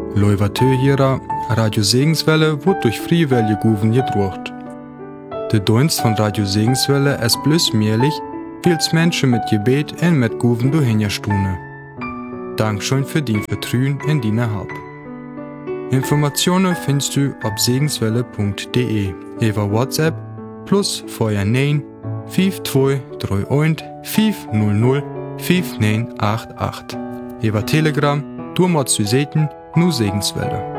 Leuvatö hierer, Radio Segenswelle wird durch Friewelle Guven gedruckt. Der Dienst von Radio Segenswelle ist bloß möglich, weil es Menschen mit Gebet und mit Guven durchhingerstune. Dankeschön für dein Vertrauen in deine Help. Informationen findest du auf segenswelle.de über WhatsApp plus 49 5231 500 5988. Über Telegram, du musst du sehen, nur Segenswelle.